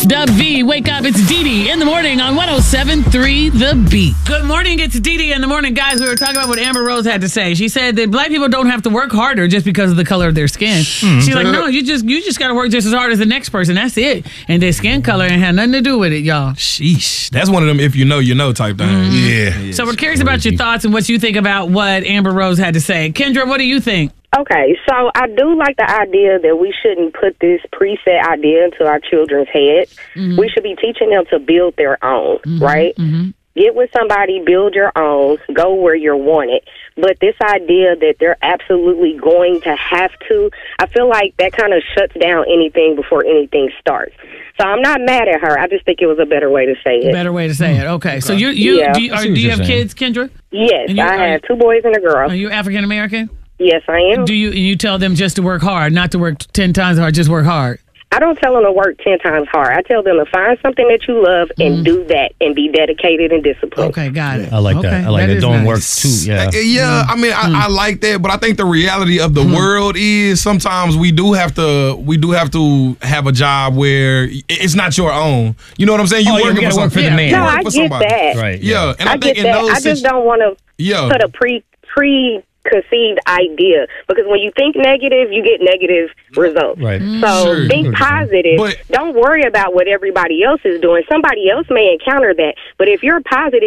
Dub V. Wake up. It's Dee Dee in the morning on 107.3 The Beat. Good morning. It's Dee Dee in the morning. Guys, we were talking about what Amber Rose had to say. She said that black people don't have to work harder just because of the color of their skin. She's like, no, you just got to work just as hard as the next person. That's it. And their skin color ain't had nothing to do with it, y'all. Sheesh. That's one of them if you know type thing. Yeah. So we're curious about your thoughts and what you think about what Amber Rose had to say. Kendra, what do you think? Okay, so I do like the idea that we shouldn't put this preset idea into our children's heads. We should be teaching them to build their own, right? Get with somebody, build your own, go where you're wanted. But this idea that they're absolutely going to have to, I feel like that kind of shuts down anything before anything starts. So I'm not mad at her. I just think it was a better way to say it. Better way to say it. Okay. So do you have kids, Kendra? Yes, I have 2 boys and a girl. Are you African American? Yes, I am. Do you tell them just to work hard, not to work 10 times hard, just work hard? I don't tell them to work 10 times hard. I tell them to find something that you love and do that and be dedicated and disciplined. Okay, got it. I like that. I like that. Don't work too. Yeah. Yeah, I mean, I like that, but I think the reality of the world is sometimes we do have to have a job ware it's not your own. You know what I'm saying? You gotta work for the man. No, I get that. Right. Yeah, and I think get that. I just don't want to put a preconceived idea, because when you think negative, you get negative results. Right. So think positive. But don't worry about what everybody else is doing. Somebody else may encounter that, but if you're positive,